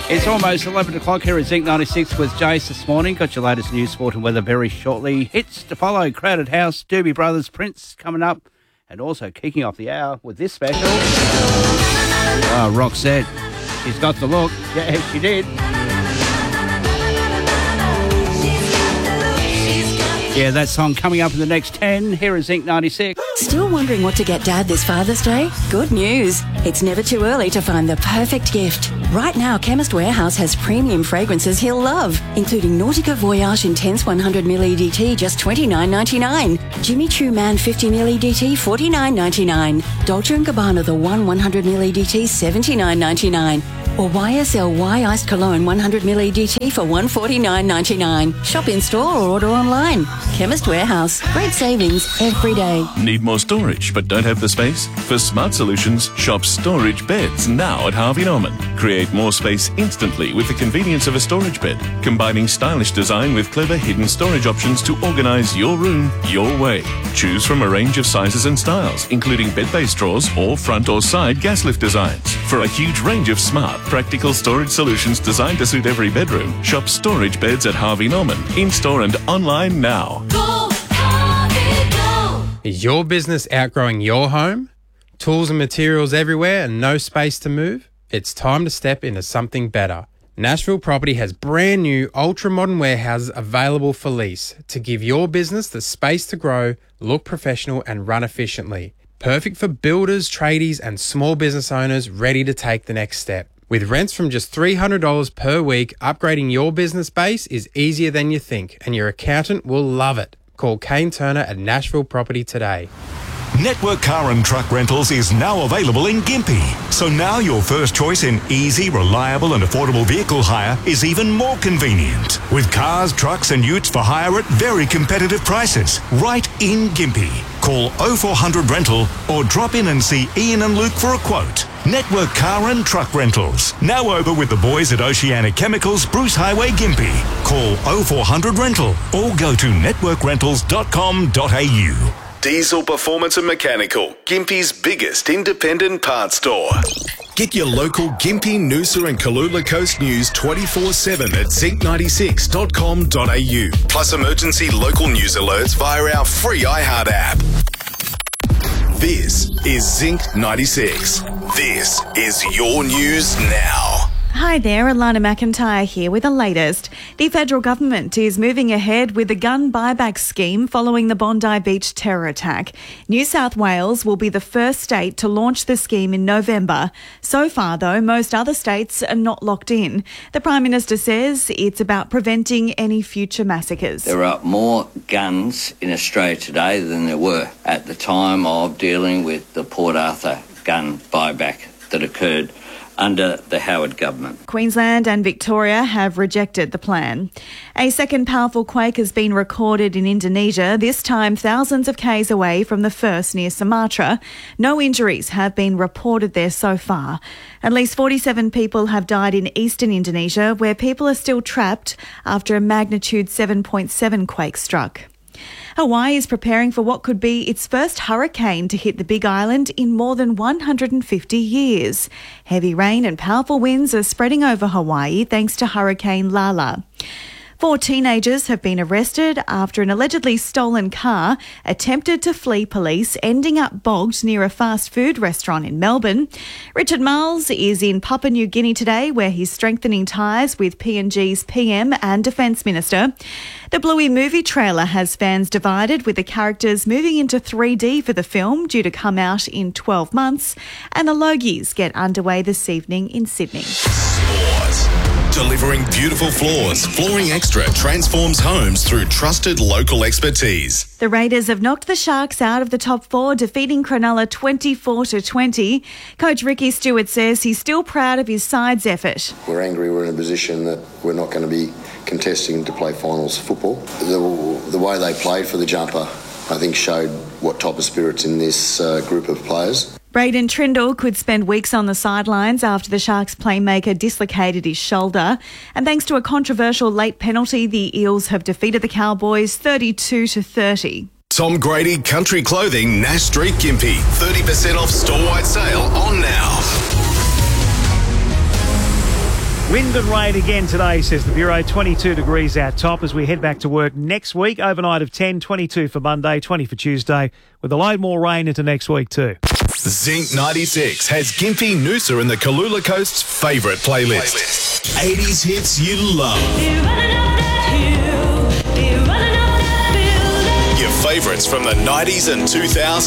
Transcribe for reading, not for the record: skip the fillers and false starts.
It's almost 11 o'clock here at Zinc 96 with Jace this morning. Got your latest news, sport and weather very shortly. Hits to follow, Crowded House, Doobie Brothers, Prince coming up, and also kicking off the hour with this special. Roxette, she's got the look. Yeah, she did. Yeah, that song coming up in the next 10 here at Zinc 96. Still wondering what to get Dad this Father's Day? Good news. It's never too early to find the perfect gift. Right now, Chemist Warehouse has premium fragrances he'll love, including Nautica Voyage Intense 100ml EDT, just $29.99. Jimmy Choo Man 50ml EDT, $49.99. Dolce & Gabbana The One 100ml EDT, $79.99. Or YSLY Iced Cologne 100ml EDT for $149.99. Shop in store or order online. Chemist Warehouse. Great savings every day. Need more storage but don't have the space? For smart solutions, shop Storage Beds now at Harvey Norman. Create more space instantly with the convenience of a storage bed, combining stylish design with clever hidden storage options to organise your room your way. Choose from a range of sizes and styles, including bed-based drawers or front or side gas lift designs. For a huge range of smart, practical storage solutions designed to suit every bedroom, shop Storage Beds at Harvey Norman, in-store and online now. Go, Harvey, go! Is your business outgrowing your home? Tools and materials everywhere and no space to move? It's time to step into something better. Nashville Property has brand new ultra-modern warehouses available for lease to give your business the space to grow, look professional and run efficiently. Perfect for builders, tradies and small business owners ready to take the next step. With rents from just $300 per week, upgrading your business base is easier than you think, and your accountant will love it. Call Kane Turner at Nashville Property today. Network Car and Truck Rentals is now available in Gympie. So now your first choice in easy, reliable and affordable vehicle hire is even more convenient. With cars, trucks and utes for hire at very competitive prices, right in Gympie. Call 0400 Rental or drop in and see Ian and Luke for a quote. Network Car and Truck Rentals. Now over with the boys at Oceanic Chemicals, Bruce Highway, Gympie. Call 0400 Rental or go to networkrentals.com.au. Diesel Performance and Mechanical, Gympie's biggest independent parts store. Get your local Gympie, Noosa and Kalula Coast news 24/7 at zinc96.com.au. Plus emergency local news alerts via our free iHeart app. This is Zinc 96. This is your news now. Hi there, Alana McIntyre here with the latest. The federal government is moving ahead with the gun buyback scheme following the Bondi Beach terror attack. New South Wales will be the first state to launch the scheme in November. So far, though, most other states are not locked in. The Prime Minister says it's about preventing any future massacres. There are more guns in Australia today than there were at the time of dealing with the Port Arthur gun buyback that occurred under the Howard government. Queensland and Victoria have rejected the plan. A second powerful quake has been recorded in Indonesia, this time thousands of k's away from the first near Sumatra. No injuries have been reported there so far. At least 47 people have died in eastern Indonesia, where people are still trapped after a magnitude 7.7 quake struck. Hawaii is preparing for what could be its first hurricane to hit the Big Island in more than 150 years. Heavy rain and powerful winds are spreading over Hawaii thanks to Hurricane Lala. 4 teenagers have been arrested after an allegedly stolen car attempted to flee police, ending up bogged near a fast food restaurant in Melbourne. Richard Marles is in Papua New Guinea today, where he's strengthening ties with PNG's PM and Defence Minister. The Bluey movie trailer has fans divided, with the characters moving into 3D for the film, due to come out in 12 months. And the Logies get underway this evening in Sydney. Delivering beautiful floors, Flooring Extra transforms homes through trusted local expertise. The Raiders have knocked the Sharks out of the top 4, defeating Cronulla 24-20. Coach Ricky Stewart says he's still proud of his side's effort. We're angry we're in a position that we're not going to be contesting to play finals football. The way they played for the jumper, I think, showed what type of spirit's in this group of players. Braden Trindle could spend weeks on the sidelines after the Sharks playmaker dislocated his shoulder. And thanks to a controversial late penalty, the Eels have defeated the Cowboys 32-30. Tom Grady Country Clothing, Nash Street, Gympie. 30% off store-wide sale on now. Wind and rain again today, says the Bureau. 22 degrees our top as we head back to work next week. Overnight of 10, 22 for Monday, 20 for Tuesday, with a load more rain into next week too. Zinc 96 has Gympie, Noosa and the Kalula Coast's favourite playlist. 80s hits you love. Your favourites from the 90s and 2000s.